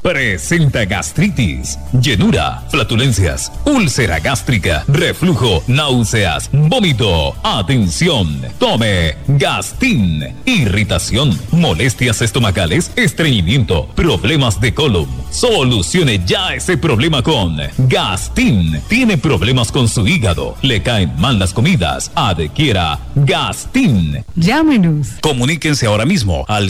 presenta gastritis, llenura, flatulencias, úlcera gástrica, reflujo, náuseas, vómito. Atención, tome Gastin. Irritación, molestias estomacales, estreñimiento, problemas de colon. Solucione ya ese problema con Gastin. Tiene problemas con su hígado, le caen mal las comidas. Adquiera Gastin. Llámenos. Comuníquense ahora mismo al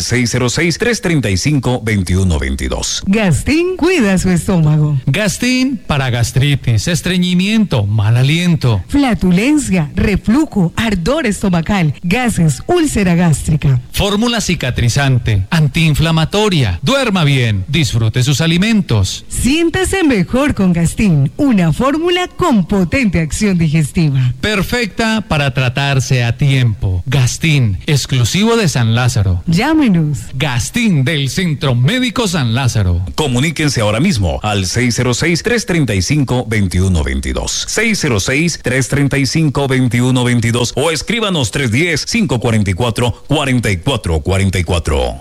606-335-2122. Gastin cuida su estómago. Gastin para gastritis, estreñimiento, mal aliento, flatulencia, reflujo, ardor estomacal, gases, úlcera gástrica. Fórmula cicatrizante, antiinflamatoria. Duerma bien, disfrute sus alimentos. Siéntase mejor con Gastin, una fórmula con potente acción digestiva. Perfecta para tratarse a tiempo. Gastin, exclusivo de San Lázaro. Llámenos. Gastin del Centro Médico San Lázaro. Comuníquense ahora mismo al 606-335-2122. 606-335-2122 o escríbanos 310-544-4444.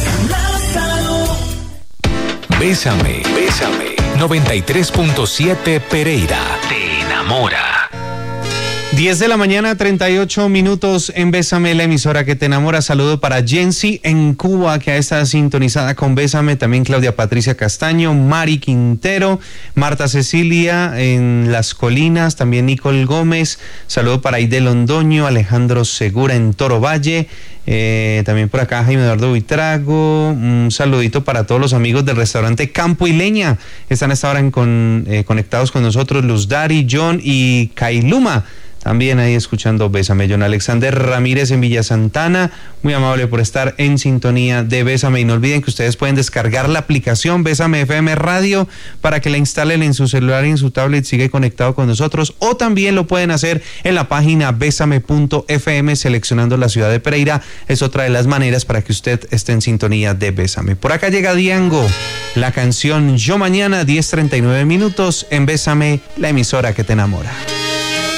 Bésame, bésame. 93.7 Pereira. Te enamora. 10 de la mañana, 38 minutos en Bésame, la emisora que te enamora. Saludo para Jensi en Cuba, que ha estado sintonizada con Bésame. También Claudia Patricia Castaño, Mari Quintero, Marta Cecilia en Las Colinas, también Nicole Gómez. Saludo para Aide Londoño, Alejandro Segura en Toro Valle. También por acá Jaime Eduardo Buitrago. Un saludito para todos los amigos del restaurante Campo y Leña. Están hasta ahora conectados con nosotros, Luz Dari, John y Kailuma. También ahí escuchando Bésame. John Alexander Ramírez en Villa Santana, muy amable por estar en sintonía de Bésame. Y no olviden que ustedes pueden descargar la aplicación Bésame FM Radio para que la instalen en su celular y en su tablet, sigue conectado con nosotros. O también lo pueden hacer en la página besame.fm seleccionando la ciudad de Pereira. Es otra de las maneras para que usted esté en sintonía de Bésame. Por acá llega Diango, la canción Yo Mañana, 10:39 minutos en Bésame, la emisora que te enamora.